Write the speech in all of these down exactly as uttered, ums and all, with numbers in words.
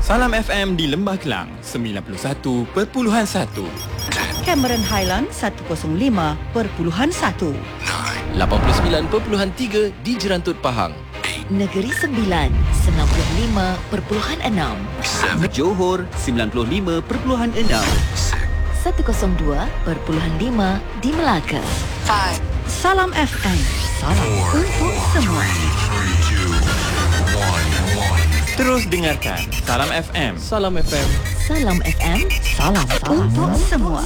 Salam F M di Lembah Kelang sembilan puluh satu perpuluhan satu. Cameron Highland seratus lima perpuluhan satu. lapan puluh sembilan perpuluhan tiga di Jerantut Pahang. Negeri Sembilan sembilan puluh lima perpuluhan enam. Johor sembilan puluh lima perpuluhan enam. seratus dua perpuluhan lima di Melaka. Salam F M. Salam untuk semua. Terus dengarkan Salam F M. Salam F M. Salam F M. Salam untuk semua.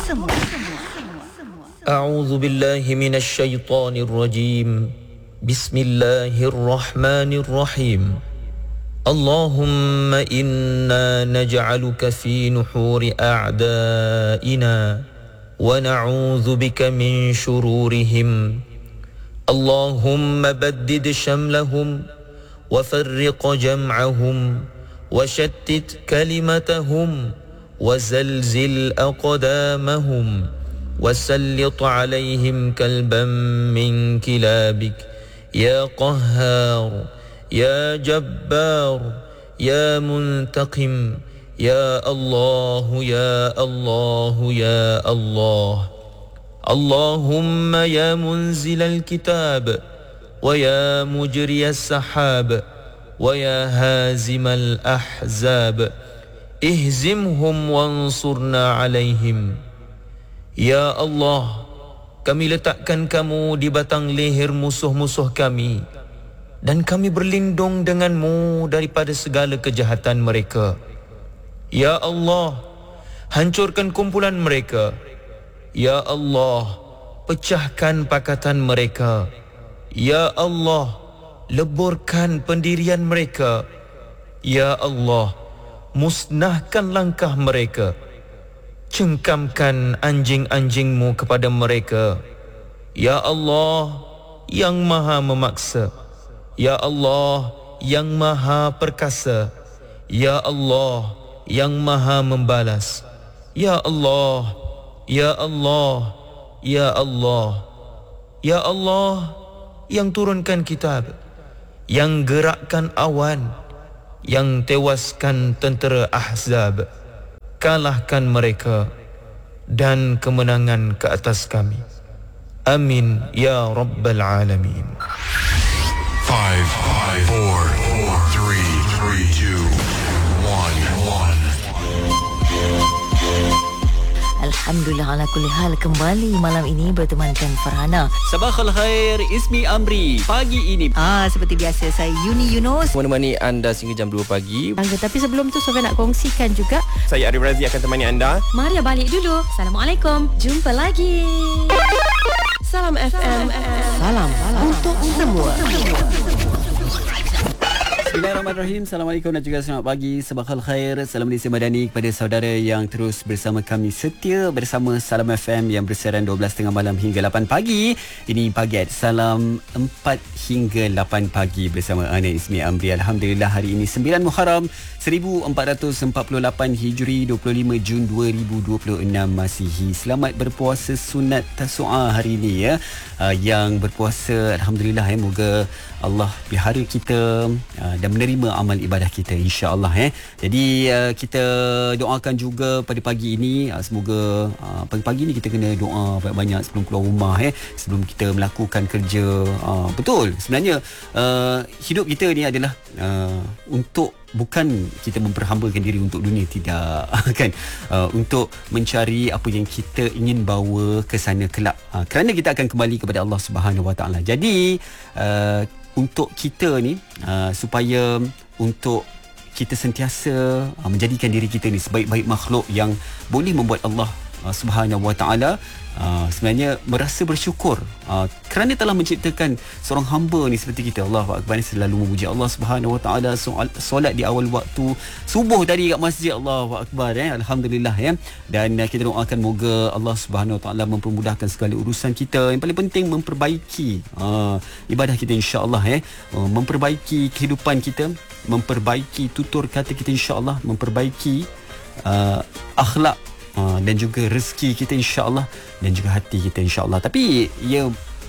أعوذ بالله من الشيطان الرجيم بسم الله الرحمن الرحيم اللهم إنا نجعلك في نحور أعدائنا ونعوذ بك من شرورهم اللهم بدد شملهم وفرق جمعهم وشتت كلمتهم وزلزل أقدامهم وسلط عليهم كلبا من كلابك يا قهار يا جبار يا منتقم يا الله يا الله يا الله اللهم يا منزل الكتاب ويا مجري السحاب ويا هازم الأحزاب اهزمهم وانصرنا عليهم. Ya Allah, kami letakkan kamu di batang leher musuh-musuh kami dan kami berlindung denganmu daripada segala kejahatan mereka. Ya Allah, hancurkan kumpulan mereka. Ya Allah, pecahkan pakatan mereka. Ya Allah, leburkan pendirian mereka. Ya Allah, musnahkan langkah mereka. Cengkamkan anjing-anjingmu kepada mereka. Ya Allah, yang maha memaksa. Ya Allah, yang maha perkasa. Ya Allah, yang maha membalas. Ya Allah, Ya Allah, Ya Allah, Ya Allah, yang turunkan kitab, yang gerakkan awan, yang tewaskan tentera Ahzab. Kalahkan mereka dan kemenangan ke atas kami. Amin ya Rabbal Alamin. five, five, four, four, three, three, two, one, one. Alhamdulillah ala kulli hal, kembali malam ini bertemankan Farhana. Sabahal khair, Ismi Amri. Pagi ini Ah, seperti biasa saya Yuni Yunos. Menemani anda sehingga jam dua pagi. Angga, tapi sebelum tu Sofia nak kongsikan juga. Saya Arif Razi akan temani anda. Maria balik dulu. Assalamualaikum. Jumpa lagi. Salam F M. Salam untuk semua. Bismillahirrahmanirrahim. Assalamualaikum dan juga selamat pagi. Sabahal khair. Salam Malaysia Madani kepada saudara yang terus bersama kami setia bersama Salam F M yang bersiaran dua belas tiga puluh malam hingga lapan pagi. Ini pagi Salam empat hingga lapan pagi bersama Ana Ismi Amri. Alhamdulillah hari ini sembilan Muharram seribu empat ratus empat puluh lapan Hijri, dua puluh lima Jun dua ribu dua puluh enam Masihi. Selamat berpuasa sunat Tasu'a hari ini ya. Uh, yang berpuasa alhamdulillah ya, moga Allah pelihara kita uh, dan menerima amal ibadah kita insya-Allah eh. Jadi uh, kita doakan juga pada pagi ini uh, semoga uh, pagi-pagi ni kita kena doa banyak-banyak sebelum keluar rumah eh, sebelum kita melakukan kerja. Uh, betul sebenarnya uh, hidup kita ni adalah uh, untuk bukan kita memperhambakan diri untuk dunia, tidak kan, uh, untuk mencari apa yang kita ingin bawa ke sana kelak, uh, kerana kita akan kembali kepada Allah Subhanahu Wa Taala. Jadi uh, untuk kita ni uh, supaya untuk kita sentiasa uh, menjadikan diri kita ni sebaik-baik makhluk yang boleh membuat Allah uh, Subhanahu Wa Taala Uh, sebenarnya merasa bersyukur uh, kerana telah menciptakan seorang hamba ni seperti kita. Allahu Akbar, selalu memuji Allah Subhanahu Wa Taala. Solat di awal waktu subuh tadi kat masjid. Allahu Akbar eh. Alhamdulillah ya. Dan uh, kita doakan moga Allah Subhanahu Wa Taala mempermudahkan segala urusan kita. Yang paling penting memperbaiki uh, ibadah kita insya-Allah eh. Uh, memperbaiki kehidupan kita, memperbaiki tutur kata kita insya-Allah, memperbaiki uh, akhlak Uh, dan juga rezeki kita insya-Allah dan juga hati kita insya-Allah. Tapi ia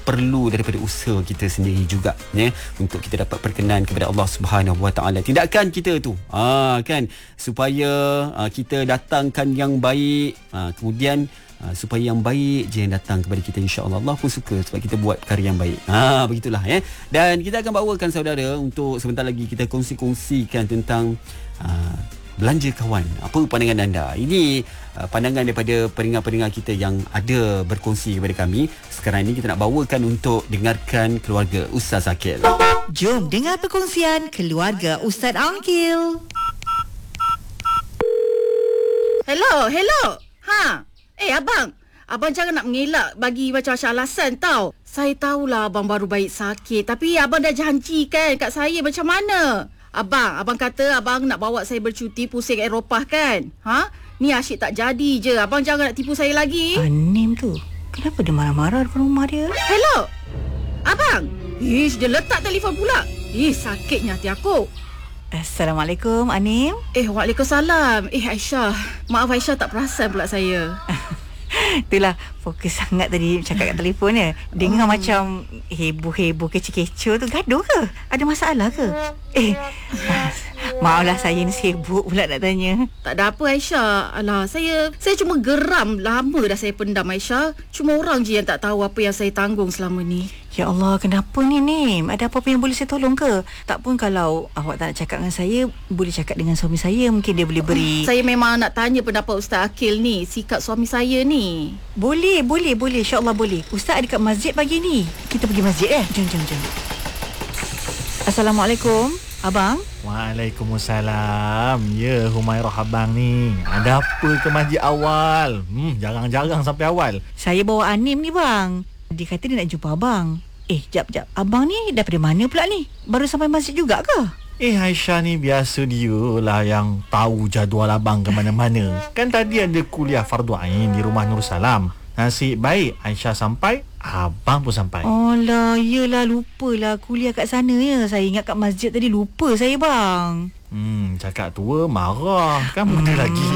perlu daripada usaha kita sendiri juga, ya, untuk kita dapat berkenan kepada Allah Subhanahu Wa Taala. Tindakan kita tu ah kan, supaya ah, kita datangkan yang baik, ah, kemudian Uh, supaya yang baik je yang datang kepada kita, insya-Allah Allah pun suka sebab kita buat perkara yang baik. Ha, begitulah ya. Dan kita akan bawakan saudara untuk sebentar lagi kita kongsi-kongsikan tentang uh, belanja kawan. Apa pandangan anda? Ini uh, pandangan daripada pendengar-pendengar kita yang ada berkongsi kepada kami. Sekarang ini kita nak bawakan untuk dengarkan keluarga Ustaz Akil. Jom dengar perkongsian keluarga Ustaz Angkil. Hello, hello. Ha. Eh abang, abang jangan nak mengelak bagi macam-macam alasan tau. Saya tahulah abang baru baik sakit, tapi abang dah janji kan kat saya macam mana? Abang, abang kata abang nak bawa saya bercuti pusing Eropah kan? Ha? Ni asyik tak jadi je. Abang jangan nak tipu saya lagi. Anim tu, kenapa dia marah-marah depan rumah dia? Hello. Abang. Ish, dia letak telefon pula. Ih, sakitnya hati aku. Assalamualaikum, Anim. Eh, waalaikumsalam. Eh, Aisyah. Maaf Aisyah tak perasan pula saya. Itulah, fokus sangat tadi cakap kat telefon ya. Dengar hmm. macam heboh-heboh, kecoh-kecoh tu. Gaduh ke? Ada masalah ke? Eh, maaflah saya ni sibuk pula nak tanya. Tak ada apa Aisyah. Alah, saya saya cuma geram. Lama dah saya pendam Aisyah. Cuma orang je yang tak tahu apa yang saya tanggung selama ni. Ya Allah, kenapa ni Nim? Ada apa-apa yang boleh saya tolong ke? Tak pun kalau awak tak nak cakap dengan saya, boleh cakap dengan suami saya. Mungkin dia boleh beri... Saya memang nak tanya pendapat Ustaz Akil ni, sikap suami saya ni. Boleh, boleh, boleh. InsyaAllah boleh. Ustaz ada kat masjid pagi ni. Kita pergi masjid eh? Jom, jom, jom. Assalamualaikum, Abang. Waalaikumsalam. Ya, Humairah abang ni. Ada apa ke masjid awal? Hmm, jarang-jarang sampai awal. Saya bawa Anim ni bang. Dia kata dia nak jumpa abang. Eh, jap, jap. Abang ni daripada mana pula ni? Baru sampai masjid juga ke? Eh, Aisyah ni biasa dia lah yang tahu jadual abang ke mana-mana. Kan tadi ada kuliah fardu ain di rumah Nur Salam. Nasib baik Aisyah sampai, abang pun sampai. Oh lah, yelah, lupalah kuliah kat sana ya. Saya ingat kat masjid tadi, lupa saya bang. Hmm, cakap tua marah. Kan benda hmm. lagi.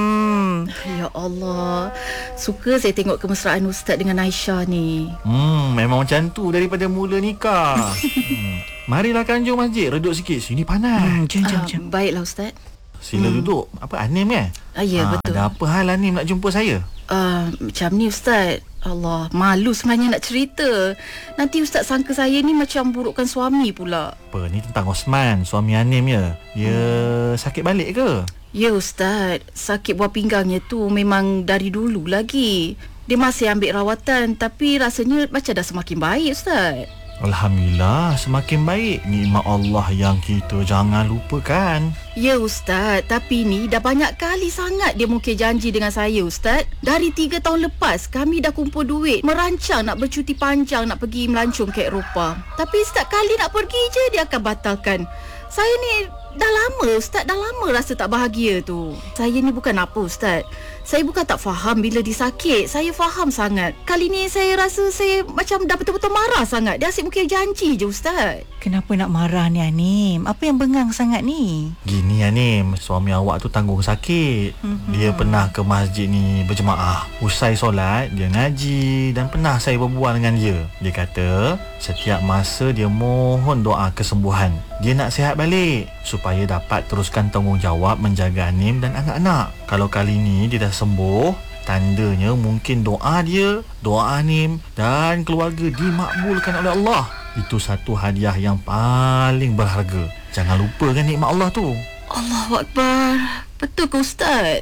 Ya Allah, suka saya tengok kemesraan Ustaz dengan Aisyah ni. Hmm, memang macam tu daripada mula nikah. hmm. Marilah kan jom masjid, reduk sikit. Sini panas. Hmm, jom, jom, jom. Uh, baiklah Ustaz. Sila hmm. duduk. Apa, Anim kan? Ah, ya, ha, betul. Ada apa hal Anim nak jumpa saya? Uh, macam ni Ustaz. Allah, malu sebenarnya nak cerita. Nanti Ustaz sangka saya ni macam burukkan suami pula. Apa, ni tentang Osman, suami Anim ya? Dia hmm. sakit balik ke? Ya Ustaz, sakit buah pinggangnya tu memang dari dulu lagi. Dia masih ambil rawatan, tapi rasanya macam dah semakin baik Ustaz. Alhamdulillah, semakin baik. Nikmat Allah yang kita jangan lupakan. Ya Ustaz, tapi ni dah banyak kali sangat dia mungkin janji dengan saya Ustaz. Dari tiga tahun lepas kami dah kumpul duit, merancang nak bercuti panjang, nak pergi melancong ke Eropah. Tapi setiap kali nak pergi je dia akan batalkan. Saya ni dah lama Ustaz, dah lama rasa tak bahagia tu. Saya ni bukan apa Ustaz, saya bukan tak faham bila dia sakit. Saya faham sangat. Kali ni saya rasa saya macam dah betul-betul marah sangat. Dia asyik mungkin janji je Ustaz. Kenapa nak marah ni Anim? Apa yang bengang sangat ni? Gini Anim, suami awak tu tanggung sakit. mm-hmm. Dia pernah ke masjid ni berjemaah. Usai solat, dia ngaji. Dan pernah saya berbual dengan dia. Dia kata setiap masa dia mohon doa kesembuhan. Dia nak sihat balik supaya dapat teruskan tanggungjawab menjaga Anim dan anak-anak. Kalau kali ni dia dah sembuh, tandanya mungkin doa dia, doa Anim dan keluarga dimakbulkan oleh Allah. Itu satu hadiah yang paling berharga. Jangan lupakan nikmat Allah tu. Allahu Akbar. Betul ke Ustaz?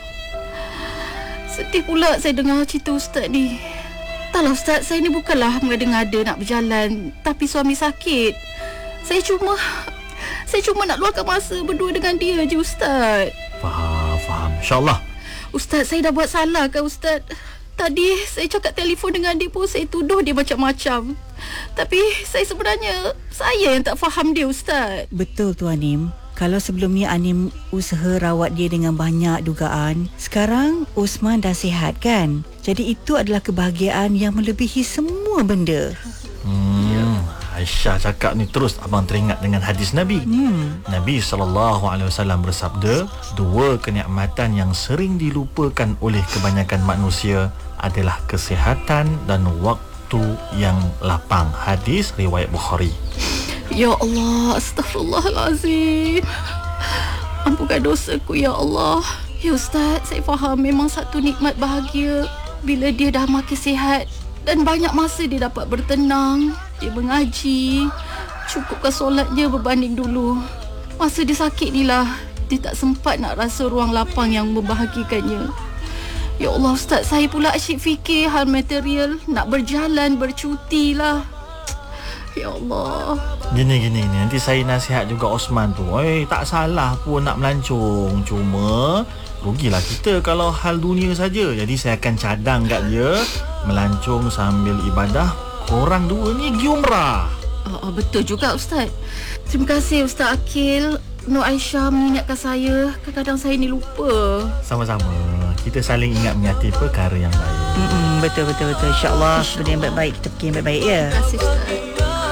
Sedih pula saya dengar cerita Ustaz ni. Taklah Ustaz, saya ni bukanlah mengada-ngada nak berjalan, tapi suami sakit. Saya cuma Saya cuma nak luangkan masa berdua dengan dia je Ustaz. Faham, faham. InsyaAllah. Ustaz, saya dah buat salah ke Ustaz? Tadi saya cakap telefon dengan dia pun saya tuduh dia macam-macam. Tapi saya sebenarnya, saya yang tak faham dia Ustaz. Betul tu Anim. Kalau sebelum ni Anim usaha rawat dia dengan banyak dugaan, sekarang Osman dah sihat kan? Jadi itu adalah kebahagiaan yang melebihi semua benda. Hmm, Aisyah cakap ni terus abang teringat dengan hadis Nabi. hmm. Nabi sallallahu alaihi wasallam bersabda, dua kenikmatan yang sering dilupakan oleh kebanyakan manusia adalah kesihatan dan waktu waktu yang lapang. Hadis riwayat Bukhari. Ya Allah, astaghfirullahalazim. Ampunkan dosaku ya Allah. Ya Ustaz, saya faham memang satu nikmat bahagia bila dia dah makin sihat dan banyak masa dia dapat bertenang, dia mengaji. Cukupkan solatnya berbanding dulu. Masa dia sakit ni lah, dia tak sempat nak rasa ruang lapang yang membahagikannya. Ya Allah Ustaz, saya pula asyik fikir hal material, nak berjalan, bercuti lah. Ya Allah. Gini gini ni, nanti saya nasihat juga Osman tu. Eh, tak salah pun nak melancong. Cuma rugilah kita kalau hal dunia saja. Jadi saya akan cadang kat dia melancong sambil ibadah. Korang dua ni pergi umrah. Oh, oh, betul juga Ustaz. Terima kasih Ustaz Akil. Nur Aisyah mengingatkan saya. Kadang-kadang saya ni lupa. Sama-sama. Kita saling ingat mengingati perkara yang baik. Mm-mm, betul betul betul. InsyaAllah benda yang baik-baik kita fikir yang baik-baik ya. Terima kasih Ustaz.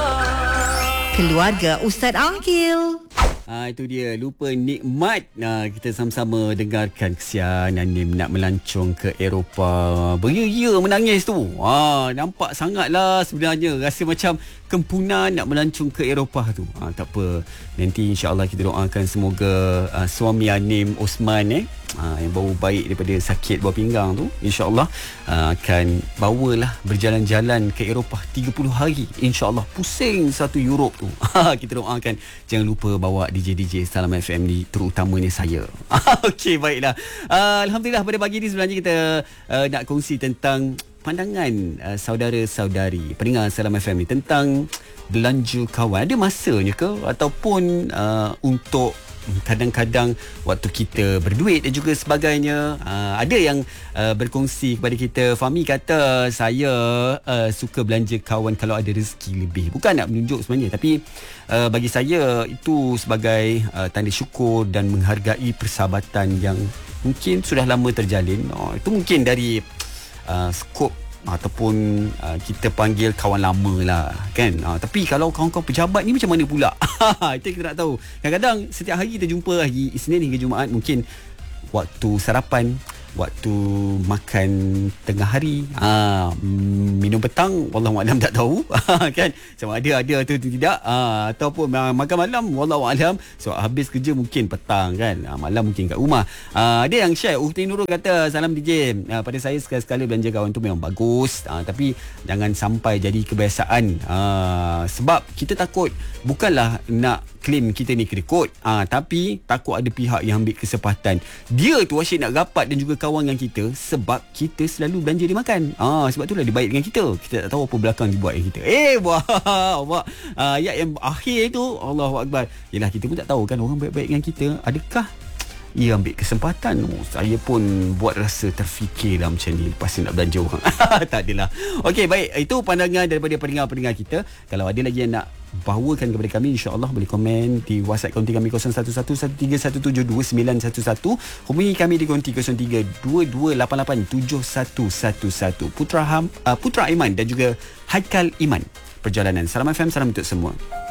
Keluarga Ustaz Akil. Ah, itu dia, lupa nikmat. Ah, kita sama-sama dengarkan kesian Anim nak melancong ke Eropah. Beria-ria menangis tu. Ah, nampak sangatlah sebenarnya rasa macam kempunan nak melancong ke Eropah tu. Ah, tak apa. Nanti insya-Allah kita doakan semoga ah, suami Anim Osman eh ah, yang baru baik daripada sakit buah pinggang tu, insya-Allah ah, akan bawalah berjalan-jalan ke Eropah tiga puluh hari. Insya-Allah pusing satu Europe tu. Kita doakan. Jangan lupa bawa D J D J Salam F M ni, terutamanya saya. Okey, baiklah. Uh, Alhamdulillah pada pagi ni sebenarnya kita uh, nak kongsi tentang pandangan uh, saudara-saudari pendengar Salam F M ni tentang belanja kawan. Ada masanya ke ataupun uh, untuk kadang-kadang waktu kita berduit dan juga sebagainya. uh, Ada yang uh, berkongsi kepada kita. Fahmi kata saya uh, suka belanja kawan kalau ada rezeki lebih. Bukan nak menunjuk sebenarnya, tapi uh, bagi saya itu sebagai uh, tanda syukur dan menghargai persahabatan yang mungkin sudah lama terjalin. uh, Itu mungkin dari uh, skop ataupun uh, kita panggil kawan lama lah kan. uh, Tapi kalau kawan-kawan pejabat ni macam mana pula? Itu kita nak tahu. Kadang-kadang setiap hari kita jumpa, hari Isnin hingga Jumaat, mungkin waktu sarapan, waktu makan tengah hari, ah, minum petang, wallahualam tak tahu kan, sama ada ada atau tidak, ah, ataupun makan malam, wallahualam. So habis kerja mungkin petang kan, ah, malam mungkin kat rumah. ah, Ada yang share, Uhti Nurul kata, salam D J, ah, pada saya sekali-sekala belanja kawan tu memang bagus, ah, tapi jangan sampai jadi kebiasaan. ah, Sebab kita takut, bukanlah nak claim kita ni kedekut, ah, tapi takut ada pihak yang ambil kesempatan. Dia tu asyik nak rapat dan juga kawan dengan kita sebab kita selalu belanja dia makan. Ah, sebab itulah dia baik dengan kita. Kita tak tahu apa belakang dia buat dengan kita. Eh, wah, awak ah, ayat yang akhir tu, Allahu Akbar. Yelah, kita pun tak tahu kan orang baik-baik dengan kita, adakah ia ambil kesempatan. Oh, saya pun buat rasa terfikir lah macam ni lepas nak belanja orang. Tak adalah. Okey, baik. Itu pandangan daripada pendengar-pendengar kita. Kalau ada lagi yang nak bawakan kepada kami, insya-Allah boleh komen di WhatsApp konti kami kosong satu satu satu tiga satu tujuh dua sembilan satu satu. Hubungi kami di konti kosong tiga dua dua lapan lapan tujuh satu satu satu. Putra Ham, uh, Putra Iman dan juga Haikal Iman Perjalanan. Salam F M, salam untuk semua.